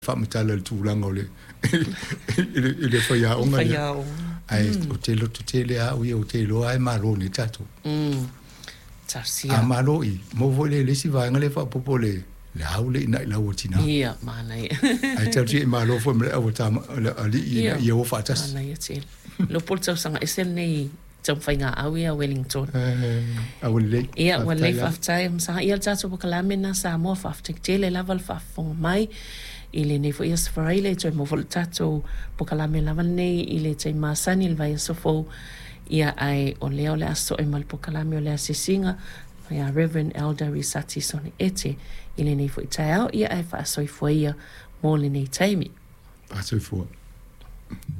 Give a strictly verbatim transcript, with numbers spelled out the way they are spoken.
Whamitala tūlanga o le i le whaia o ngā ia. Ai, o te loto te le au ia o te loa e maro ni tatu. Tarsia. A maro i, mo vo le lesi vaenga le whapopo le le au le ina i lau o tina. Ia, mana ia. Ai, tatu i maro fo mre au ta ali i i o whatas. Mana ia te. Lo pol tau sanga esel nei tau whainga au ia Wellington. Au le. Ia, wa le whaftai, msa ia tatu pokalame na sa mua whaftek te le laval whafonga mai. I le nei fo ia safarai le toi mo vol tato pokalame lava nei i le tai masani il vai sofo ia ai o leo le aso e mal pokalame o le asisinga ia Reverend Elder Risati Soni Ete i le nei fo i tai au ia ai fa asoi fo ia mo le nei taimi. Asoi fo.